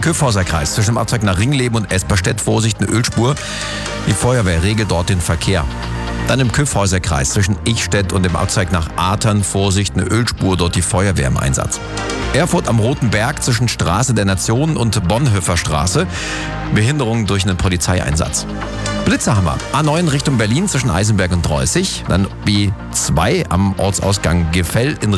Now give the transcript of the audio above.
Kyffhäuser Kreis zwischen dem Abzweig nach Ringleben und Esperstedt Vorsicht, eine Ölspur. Die Feuerwehr regelt dort den Verkehr. Dann im Kyffhäuser Kreis zwischen Ichstedt und dem Abzweig nach Atern Vorsicht, eine Ölspur, dort die Feuerwehr im Einsatz. Erfurt am Roten Berg zwischen Straße der Nationen und Bonhoeffer Straße. Behinderung durch einen Polizeieinsatz. Blitzer haben wir. A9 Richtung Berlin zwischen Eisenberg und Dreußig. Dann B2 am Ortsausgang Gefell in